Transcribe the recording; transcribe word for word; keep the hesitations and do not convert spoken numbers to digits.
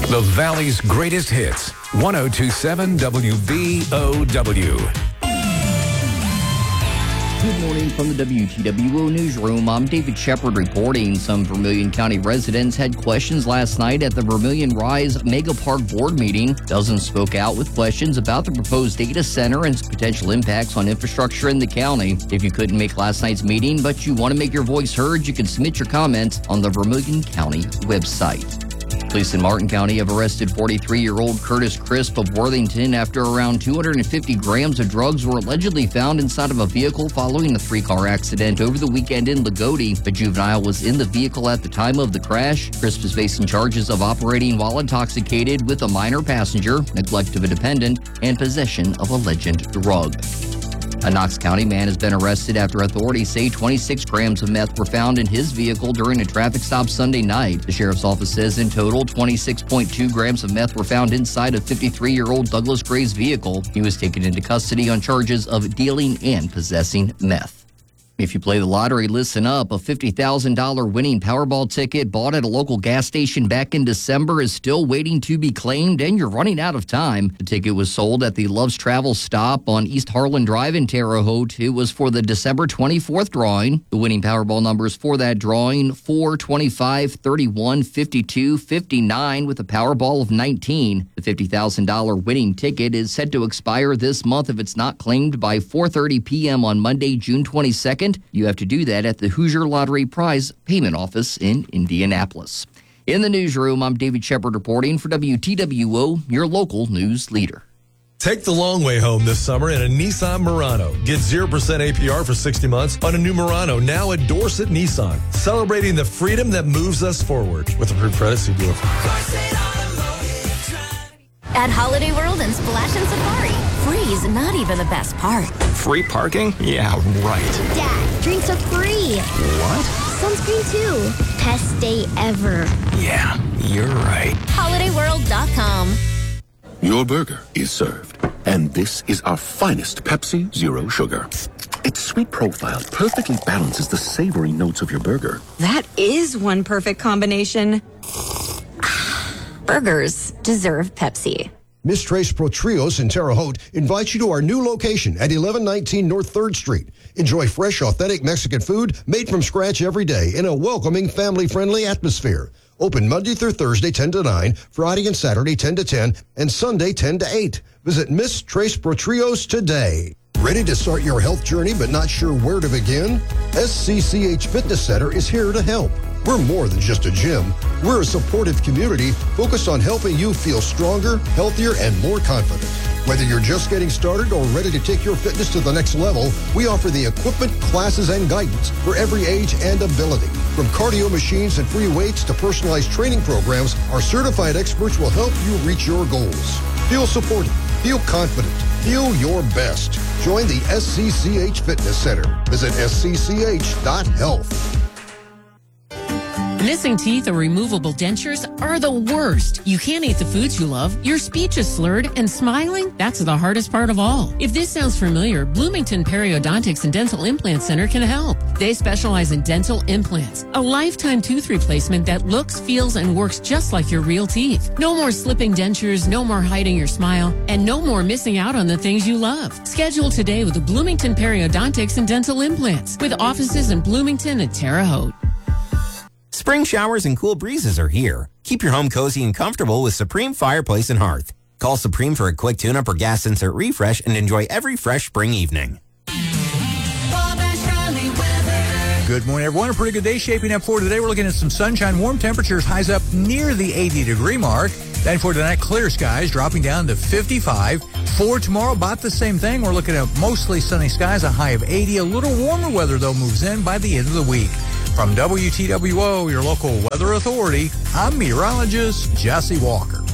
The Valley's greatest hits. one oh two point seven W V O W. Good morning from the W T W O Newsroom. I'm David Shepard reporting. Some Vermilion County residents had questions last night at the Vermilion Rise Mega Park Board meeting. Dozens spoke out with questions about the proposed data center and its potential impacts on infrastructure in the county. If you couldn't make last night's meeting, but you want to make your voice heard, you can submit your comments on the Vermilion County website. Police in Martin County have arrested forty-three-year-old Curtis Crisp of Worthington after around two hundred fifty grams of drugs were allegedly found inside of a vehicle following a three-car accident over the weekend in Lagodi. A juvenile was in the vehicle at the time of the crash. Crisp is facing charges of operating while intoxicated with a minor passenger, neglect of a dependent, and possession of a alleged drug. A Knox County man has been arrested after authorities say twenty-six grams of meth were found in his vehicle during a traffic stop Sunday night. The sheriff's office says in total, twenty-six point two grams of meth were found inside a fifty-three-year-old Douglas Gray's vehicle. He was taken into custody on charges of dealing and possessing meth. If you play the lottery, listen up. A fifty thousand dollars winning Powerball ticket bought at a local gas station back in December is still waiting to be claimed, and you're running out of time. The ticket was sold at the Love's Travel stop on East Harlan Drive in Terre Haute. It was for the December twenty-fourth drawing. The winning Powerball numbers for that drawing, four, twenty-five, thirty-one, fifty-two, fifty-nine, with a Powerball of nineteen. The fifty thousand dollars winning ticket is set to expire this month if it's not claimed by four thirty p.m. on Monday, June twenty-second. You have to do that at the Hoosier Lottery Prize Payment Office in Indianapolis. In the newsroom, I'm David Shepard reporting for W T W O, your local news leader. Take the long way home this summer in a Nissan Murano. Get zero percent A P R for sixty months on a new Murano, now at Dorset Nissan. Celebrating the freedom that moves us forward. With approved credit, see dealer. At Holiday World and Splash and Safari, free's not even the best part. Free parking? Yeah, right. Dad, drinks are free. What? Sunscreen too. Best day ever. Yeah, you're right. holiday world dot com. Your burger is served. And this is our finest Pepsi Zero Sugar. Its sweet profile perfectly balances the savory notes of your burger. That is one perfect combination. Burgers deserve Pepsi. Miss Trace Pro Trios in Terre Haute invites you to our new location at eleven nineteen North third Street. Enjoy fresh, authentic Mexican food made from scratch every day in a welcoming, family-friendly atmosphere. Open Monday through Thursday, ten to nine, Friday and Saturday, ten to ten, and Sunday, ten to eight. Visit Miss Trace Pro Trios today. Ready to start your health journey but not sure where to begin? S C C H Fitness Center is here to help. We're more than just a gym. We're a supportive community focused on helping you feel stronger, healthier, and more confident. Whether you're just getting started or ready to take your fitness to the next level, we offer the equipment, classes, and guidance for every age and ability. From cardio machines and free weights to personalized training programs, our certified experts will help you reach your goals. Feel supported. Feel confident. Feel your best. Join the S C C H Fitness Center. Visit S C C H dot health. Missing teeth or removable dentures are the worst. You can't eat the foods you love. Your speech is slurred, and smiling, that's the hardest part of all. If this sounds familiar, Bloomington Periodontics and Dental Implant Center can help. They specialize in dental implants, a lifetime tooth replacement that looks, feels, and works just like your real teeth. No more slipping dentures, no more hiding your smile, and no more missing out on the things you love. Schedule today with the Bloomington Periodontics and Dental Implants, with offices in Bloomington and Terre Haute. Spring showers and cool breezes are here. Keep your home cozy and comfortable with Supreme Fireplace and Hearth. Call Supreme for a quick tune-up or gas insert refresh and enjoy every fresh spring evening. Good morning, everyone. A pretty good day shaping up for today. We're looking at some sunshine, warm temperatures, highs up near the eighty degree mark. Then for tonight, clear skies dropping down to fifty-five. For tomorrow, about the same thing. We're looking at mostly sunny skies, a high of eighty. A little warmer weather, though, moves in by the end of the week. From W T W O, your local weather authority, I'm meteorologist Jesse Walker.